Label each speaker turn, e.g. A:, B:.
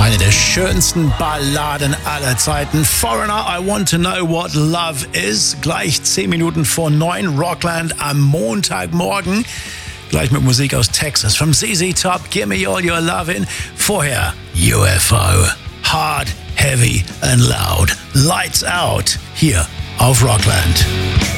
A: Eine der schönsten Balladen aller Zeiten. Foreigner, I Want to Know What Love Is. Gleich 10 Minuten vor 9, Rockland am Montagmorgen. Gleich mit Musik aus Texas. From ZZ Top, Give Me All Your Lovin'. Vorher UFO. Hard, Heavy and Loud. Lights Out. Hier auf Rockland.